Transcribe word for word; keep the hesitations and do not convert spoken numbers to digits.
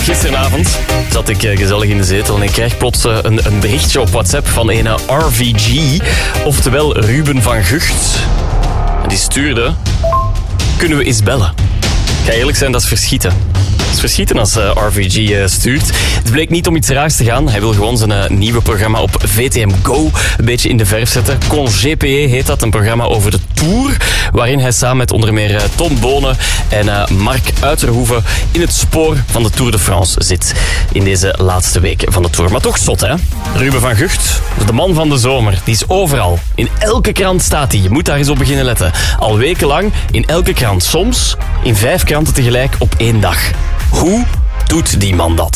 Gisteravond zat ik gezellig in de zetel en ik krijg plots een, een berichtje op WhatsApp van een R V G, oftewel Ruben van Gucht. En die stuurde: kunnen we eens bellen? Ik ga eerlijk zijn, dat is verschieten. Het is verschieten als uh, R V G uh, stuurt. Het bleek niet om iets raars te gaan. Hij wil gewoon zijn uh, nieuwe programma op V T M Go een beetje in de verf zetten. Congé P E heet dat, een programma over de Tour, waarin hij samen met onder meer uh, Tom Bonen en uh, Mark Uiterhoeven in het spoor van de Tour de France zit. In deze laatste week van de Tour. Maar toch zot, hè? Ruben van Gucht, de man van de zomer, die is overal. In elke krant staat hij. Je moet daar eens op beginnen letten. Al wekenlang in elke krant. Soms in vijf kranten tegelijk op één dag. Hoe doet die man dat?